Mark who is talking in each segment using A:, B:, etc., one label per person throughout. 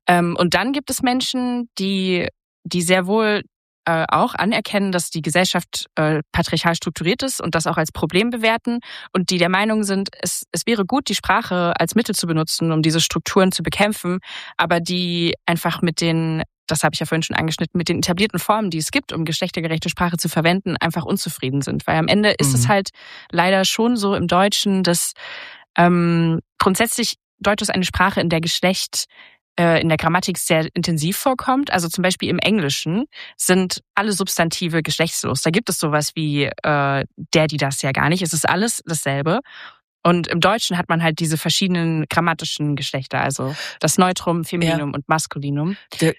A: Und dann gibt es Menschen, die sehr wohl auch anerkennen, dass die Gesellschaft patriarchal strukturiert ist und das auch als Problem bewerten und die der Meinung sind, es wäre gut, die Sprache als Mittel zu benutzen, um diese Strukturen zu bekämpfen, aber die einfach das habe ich ja vorhin schon angeschnitten, mit den etablierten Formen, die es gibt, um geschlechtergerechte Sprache zu verwenden, einfach unzufrieden sind. Weil am Ende ist es halt leider schon so im Deutschen, dass grundsätzlich Deutsch ist eine Sprache, in der Geschlecht in der Grammatik sehr intensiv vorkommt. Also zum Beispiel im Englischen sind alle Substantive geschlechtslos. Da gibt es sowas wie der, die, das ja gar nicht. Es ist alles dasselbe. Und im Deutschen hat man halt diese verschiedenen grammatischen Geschlechter, also das Neutrum, Femininum und Maskulinum.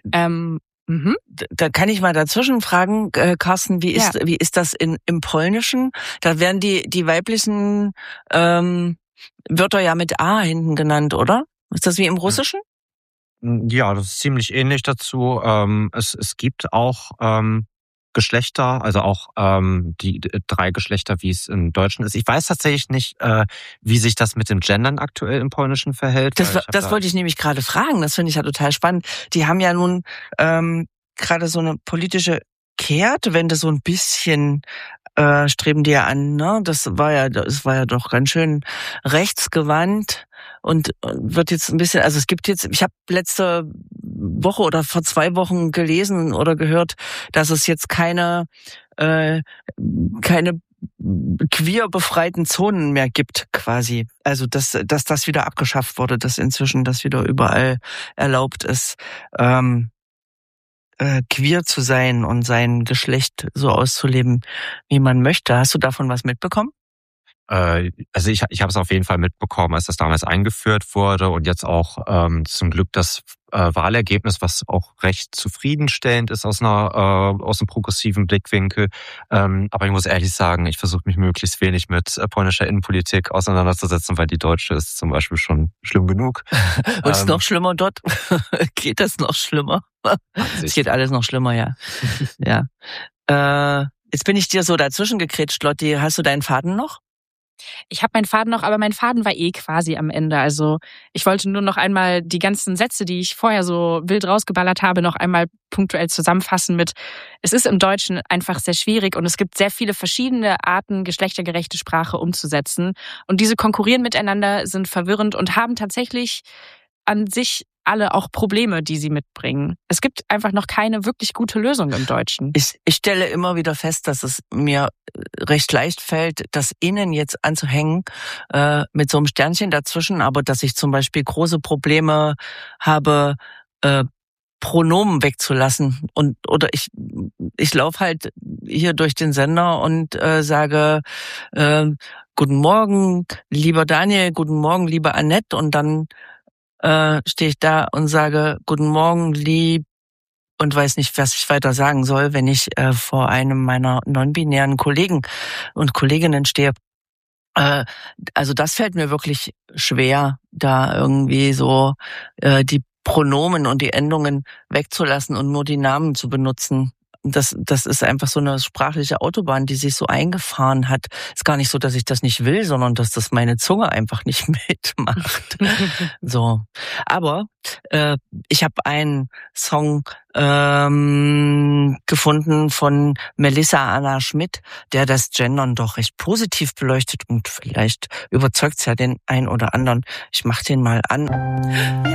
B: Da kann ich mal dazwischen fragen, Carsten, wie ist das im Polnischen? Da werden die weiblichen Wörter ja mit A hinten genannt, oder? Ist das wie im Russischen?
C: Ja, das ist ziemlich ähnlich dazu. Es gibt auch Geschlechter, also auch die 3 Geschlechter, wie es im Deutschen ist. Ich weiß tatsächlich nicht, wie sich das mit dem Gendern aktuell im Polnischen verhält.
B: Das wollte ich nämlich gerade fragen. Das finde ich ja total spannend. Die haben ja nun gerade so eine politische Kehrtwende so ein bisschen streben die ja an, ne? Das war ja doch ganz schön rechtsgewandt und wird jetzt ein bisschen, also es gibt jetzt, ich habe letzte Woche oder vor 2 Wochen gelesen oder gehört, dass es jetzt keine queer befreiten Zonen mehr gibt, quasi. Also dass das wieder abgeschafft wurde, dass inzwischen das wieder überall erlaubt ist. Queer zu sein und sein Geschlecht so auszuleben, wie man möchte. Hast du davon was mitbekommen?
C: Also ich habe es auf jeden Fall mitbekommen, als das damals eingeführt wurde und jetzt auch zum Glück das Wahlergebnis, was auch recht zufriedenstellend ist aus einem progressiven Blickwinkel. Aber ich muss ehrlich sagen, ich versuche mich möglichst wenig mit polnischer Innenpolitik auseinanderzusetzen, weil die deutsche ist zum Beispiel schon schlimm genug.
B: Und ist noch schlimmer dort? Geht das noch schlimmer? Es geht alles noch schlimmer, ja. Ja. Jetzt bin ich dir so dazwischen gekretscht, Lotti. Hast du deinen Faden noch?
A: Ich habe meinen Faden noch, aber mein Faden war quasi am Ende. Also ich wollte nur noch einmal die ganzen Sätze, die ich vorher so wild rausgeballert habe, noch einmal punktuell zusammenfassen mit, es ist im Deutschen einfach sehr schwierig und es gibt sehr viele verschiedene Arten, geschlechtergerechte Sprache umzusetzen. Und diese konkurrieren miteinander, sind verwirrend und haben tatsächlich an sich alle auch Probleme, die sie mitbringen. Es gibt einfach noch keine wirklich gute Lösung im Deutschen.
B: Ich stelle immer wieder fest, dass es mir recht leicht fällt, das innen jetzt anzuhängen mit so einem Sternchen dazwischen, aber dass ich zum Beispiel große Probleme habe, Pronomen wegzulassen oder ich laufe halt hier durch den Sender und sage guten Morgen, lieber Daniel, guten Morgen, liebe Annette und dann stehe ich da und sage guten Morgen, lieb und weiß nicht, was ich weiter sagen soll, wenn ich vor einem meiner non-binären Kollegen und Kolleginnen stehe. Also das fällt mir wirklich schwer, da irgendwie so die Pronomen und die Endungen wegzulassen und nur die Namen zu benutzen. Das ist einfach so eine sprachliche Autobahn, die sich so eingefahren hat. Ist gar nicht so, dass ich das nicht will, sondern dass das meine Zunge einfach nicht mitmacht. So. Aber ich habe einen Song gefunden von Melissa Anna Schmidt, der das Gendern doch recht positiv beleuchtet und vielleicht überzeugt's ja den einen oder anderen. Ich mach den mal an.